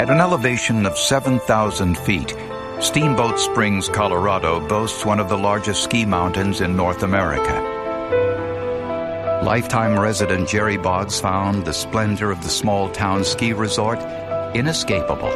At an elevation of 7,000 feet, Steamboat Springs, Colorado boasts one of the largest ski mountains in North America. Lifetime resident Jerry Boggs found the splendor of the small-town ski resort inescapable.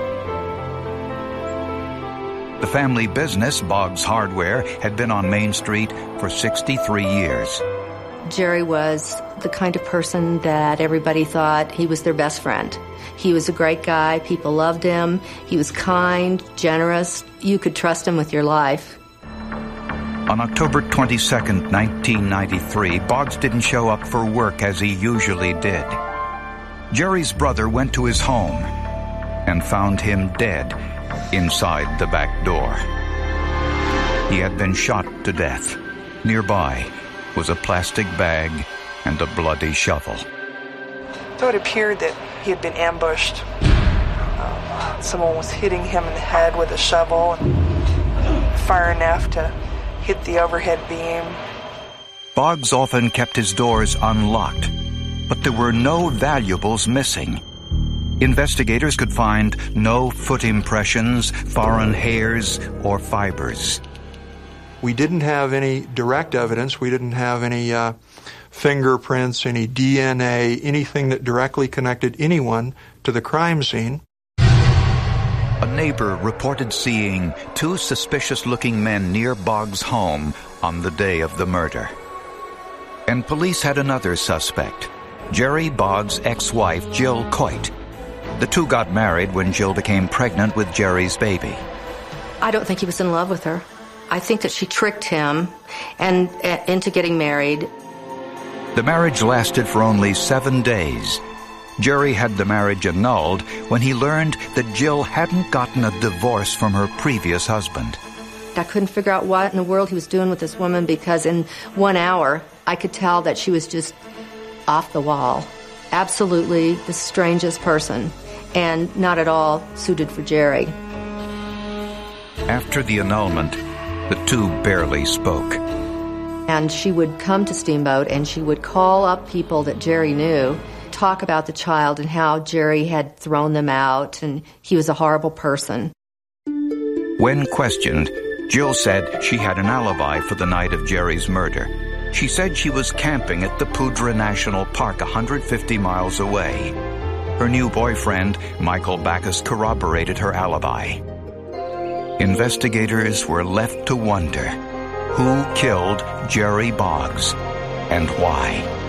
The family business, Boggs Hardware, had been on Main Street for 63 years. Jerry was the kind of person that everybody thought he was their best friend. He was a great guy. People loved him. He was kind, generous. You could trust him with your life. On October 22nd, 1993, Boggs didn't show up for work as he usually did. Jerry's brother went to his home and found him dead inside the back door. He had been shot to death. Nearby was a plastic bag and a bloody shovel. So it appeared that he had been ambushed. Someone was hitting him in the head with a shovel, far enough to hit the overhead beam. Boggs often kept his doors unlocked, but there were no valuables missing. Investigators could find no foot impressions, foreign hairs, or fibers. We didn't have any direct evidence. We didn't have any fingerprints, any DNA, anything that directly connected anyone to the crime scene. A neighbor reported seeing two suspicious-looking men near Boggs' home on the day of the murder. And police had another suspect, Jerry Boggs' ex-wife, Jill Coit. The two got married when Jill became pregnant with Jerry's baby. I don't think he was in love with her. I think that she tricked him and into getting married. The marriage lasted for only 7 days. Jerry had the marriage annulled when he learned that Jill hadn't gotten a divorce from her previous husband. I couldn't figure out what in the world he was doing with this woman, because in 1 hour, I could tell that she was just off the wall. Absolutely the strangest person, and not at all suited for Jerry. After the annulment, the two barely spoke. And she would come to Steamboat and she would call up people that Jerry knew, talk about the child and how Jerry had thrown them out and he was a horrible person. When questioned, Jill said she had an alibi for the night of Jerry's murder. She said she was camping at the Poudre National Park 150 miles away. Her new boyfriend, Michael Backus, corroborated her alibi. Investigators were left to wonder who killed Jerry Boggs and why.